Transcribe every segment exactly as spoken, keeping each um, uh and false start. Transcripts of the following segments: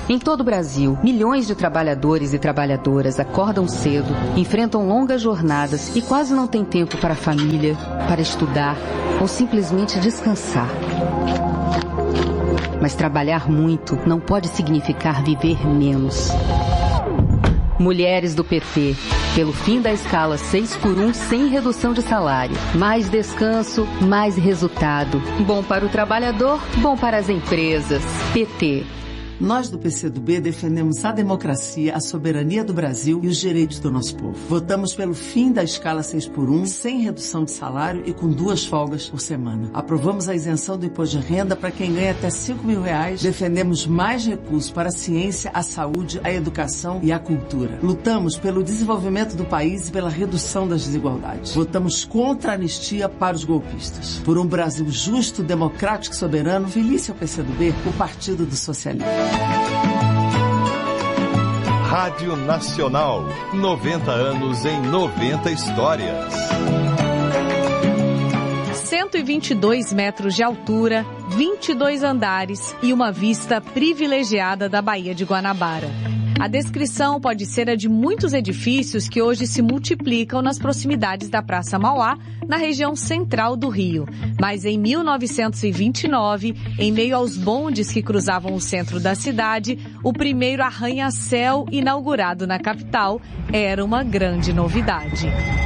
Em todo o Brasil, milhões de trabalhadores e trabalhadoras acordam cedo, enfrentam longas jornadas e quase não têm tempo para a família, para estudar ou simplesmente descansar. Mas trabalhar muito não pode significar viver menos. Mulheres do P T, pelo fim da escala seis por um sem redução de salário. Mais descanso, mais resultado. Bom para o trabalhador, bom para as empresas. P T. Nós do P C do B defendemos a democracia, a soberania do Brasil e os direitos do nosso povo. Votamos pelo fim da escala seis por um, sem redução de salário e com duas folgas por semana. Aprovamos a isenção do imposto de renda para quem ganha até cinco mil reais. Defendemos mais recursos para a ciência, a saúde, a educação e a cultura. Lutamos pelo desenvolvimento do país e pela redução das desigualdades. Votamos contra a anistia para os golpistas. Por um Brasil justo, democrático e soberano, feliz ao P C do B, o Partido do Socialismo. Rádio Nacional, noventa anos em noventa histórias. cento e vinte e dois metros de altura, vinte e dois andares e uma vista privilegiada da Baía de Guanabara. A descrição pode ser a de muitos edifícios que hoje se multiplicam nas proximidades da Praça Mauá, na região central do Rio. Mas em mil novecentos e vinte e nove, em meio aos bondes que cruzavam o centro da cidade, o primeiro arranha-céu inaugurado na capital era uma grande novidade.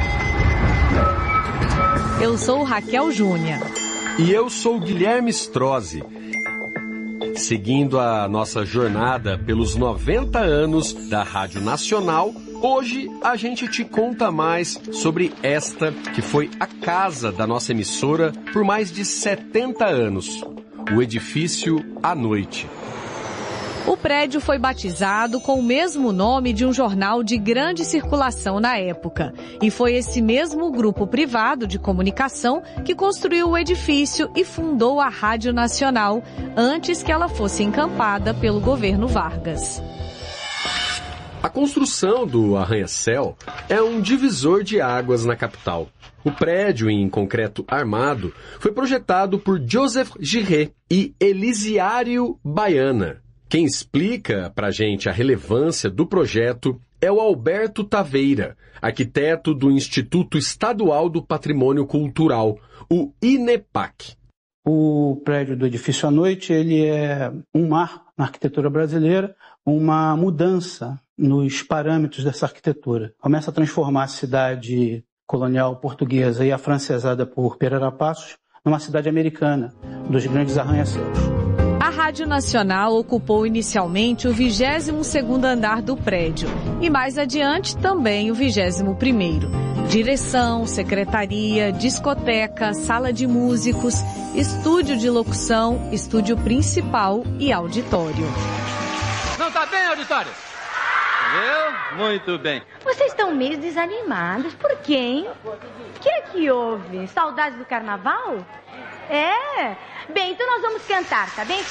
Eu sou Raquel Júnior. E eu sou Guilherme Strozzi. Seguindo a nossa jornada pelos noventa anos da Rádio Nacional, hoje a gente te conta mais sobre esta que foi a casa da nossa emissora por mais de setenta anos, o edifício à noite. O prédio foi batizado com o mesmo nome de um jornal de grande circulação na época. E foi esse mesmo grupo privado de comunicação que construiu o edifício e fundou a Rádio Nacional, antes que ela fosse encampada pelo governo Vargas. A construção do arranha-céu é um divisor de águas na capital. O prédio, em concreto armado, foi projetado por Joseph Giré e Elisiário Baiana. Quem explica pra gente a relevância do projeto é o Alberto Taveira, arquiteto do Instituto Estadual do Patrimônio Cultural, o INEPAC. O prédio do edifício à noite, ele é um marco na arquitetura brasileira, uma mudança nos parâmetros dessa arquitetura. Começa a transformar a cidade colonial portuguesa e afrancesada por Pereira Passos numa cidade americana, dos grandes arranha-céus. A Rádio Nacional ocupou inicialmente o vigésimo segundo andar do prédio e mais adiante também o vigésimo primeiro. Direção, secretaria, discoteca, sala de músicos, estúdio de locução, estúdio principal e auditório. Não tá bem, auditório? Viu? Muito bem. Vocês estão meio desanimados. Por quê, hein? O que é que houve? Saudades do carnaval? É? Bem, então nós vamos cantar, tá bem?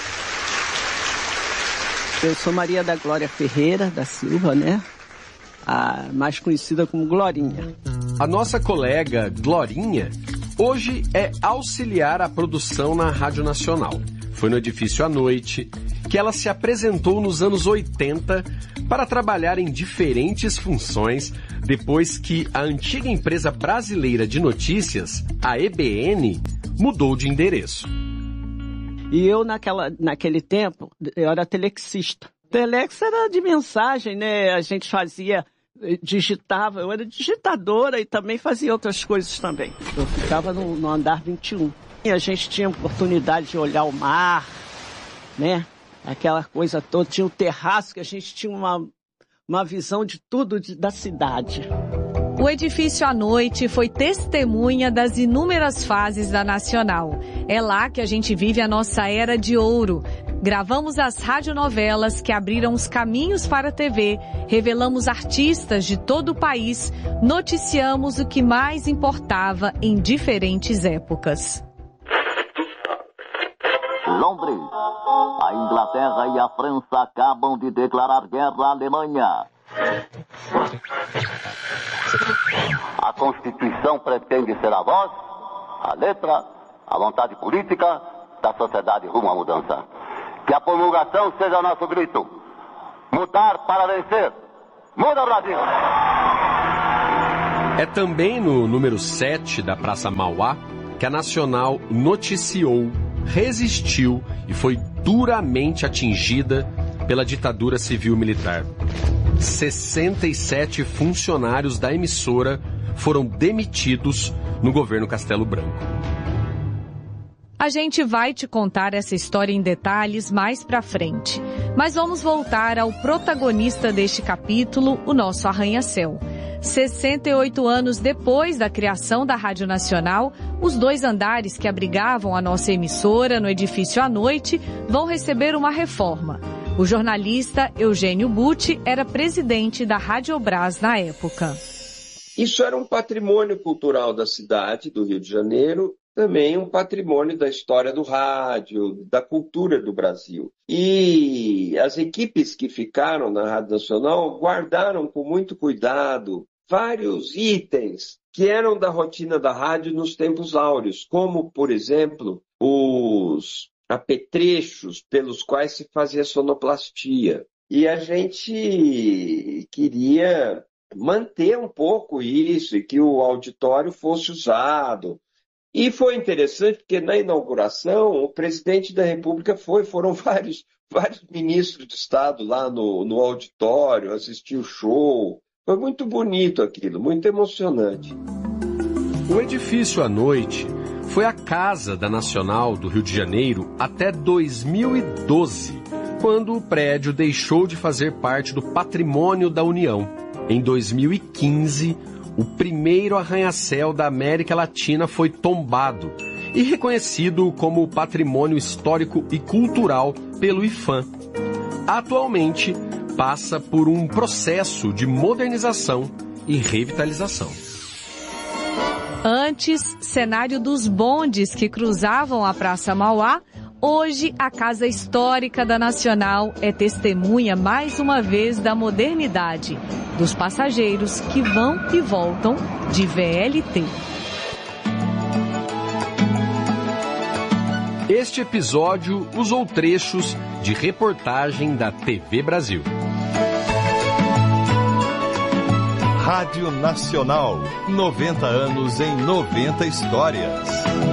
Eu sou Maria da Glória Ferreira da Silva, né? A mais conhecida como Glorinha. A nossa colega Glorinha hoje é auxiliar à produção na Rádio Nacional. Foi no edifício à noite que ela se apresentou nos anos oitenta para trabalhar em diferentes funções depois que a antiga empresa brasileira de notícias, a E B N, mudou de endereço. E eu, naquela, naquele tempo, eu era telexista. Telex era de mensagem, né? A gente fazia, digitava, eu era digitadora e também fazia outras coisas também. Eu ficava no, no andar vinte e um. E a gente tinha oportunidade de olhar o mar, né? Aquela coisa toda. Tinha um terraço que a gente tinha uma, uma visão de tudo de, da cidade. O edifício à noite foi testemunha das inúmeras fases da Nacional. É lá que a gente vive a nossa era de ouro. Gravamos as radionovelas que abriram os caminhos para a T V, revelamos artistas de todo o país, noticiamos o que mais importava em diferentes épocas. Londres. A Inglaterra e a França acabam de declarar guerra à Alemanha. A Constituição pretende ser a voz, a letra, a vontade política da sociedade rumo à mudança. Que a promulgação seja nosso grito. Mudar para vencer. Muda, Brasil! É também no número sete da Praça Mauá que a Nacional noticiou, resistiu e foi duramente atingida pela ditadura civil-militar. sessenta e sete funcionários da emissora foram demitidos no governo Castelo Branco. A gente vai te contar essa história em detalhes mais pra frente. Mas vamos voltar ao protagonista deste capítulo, o nosso arranha-céu. sessenta e oito anos depois da criação da Rádio Nacional, os dois andares que abrigavam a nossa emissora no edifício à noite vão receber uma reforma. O jornalista Eugênio Butti era presidente da Radiobras na época. Isso era um patrimônio cultural da cidade, do Rio de Janeiro, também um patrimônio da história do rádio, da cultura do Brasil. E as equipes que ficaram na Rádio Nacional guardaram com muito cuidado vários itens que eram da rotina da rádio nos tempos áureos, como, por exemplo, os apetrechos pelos quais se fazia sonoplastia. E a gente queria manter um pouco isso e que o auditório fosse usado. E foi interessante porque na inauguração o presidente da República foi, foram vários, vários ministros de Estado lá no, no auditório, assistir o show. Foi muito bonito aquilo, muito emocionante. O edifício à noite foi a casa da Nacional do Rio de Janeiro até dois mil e doze, quando o prédio deixou de fazer parte do patrimônio da União. Em dois mil e quinze, o primeiro arranha-céu da América Latina foi tombado e reconhecido como patrimônio histórico e cultural pelo I F A M. Atualmente, passa por um processo de modernização e revitalização. Antes, cenário dos bondes que cruzavam a Praça Mauá, hoje a Casa Histórica da Nacional é testemunha mais uma vez da modernidade, dos passageiros que vão e voltam de V L T. Este episódio usou trechos de reportagem da T V Brasil. Rádio Nacional, noventa anos em noventa histórias.